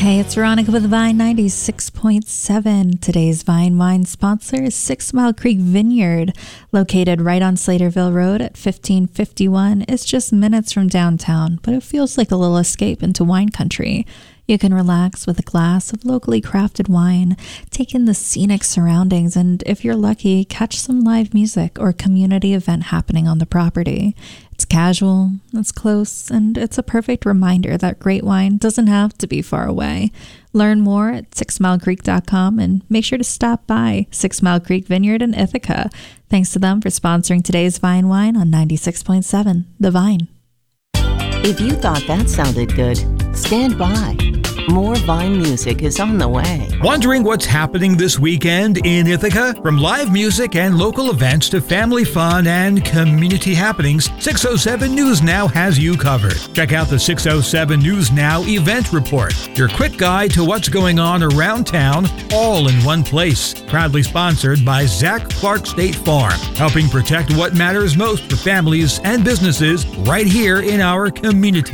Hey, it's Veronica with Vine 96.7. Today's Vine Wine sponsor is 6 Mile Creek Vineyard, located right on Slaterville Road at 1551. It's just minutes from downtown, but it feels like a little escape into wine country. You can relax with a glass of locally crafted wine, take in the scenic surroundings, and if you're lucky, catch some live music or community event happening on the property. It's casual, it's close, and it's a perfect reminder that great wine doesn't have to be far away. Learn more at 6milecreek.com and make sure to stop by 6 Mile Creek Vineyard in Ithaca. Thanks to them for sponsoring today's Vine Wine on 96.7 The Vine. If you thought that sounded good, stand by. More Vine music is on the way. Wondering what's happening this weekend in Ithaca? From live music and local events to family fun and community happenings, 607 News Now has you covered. Check out the 607 News Now event report, your quick guide to what's going on around town, all in one place. Proudly sponsored by Zach Clark State Farm, helping protect what matters most for families and businesses right here in our community.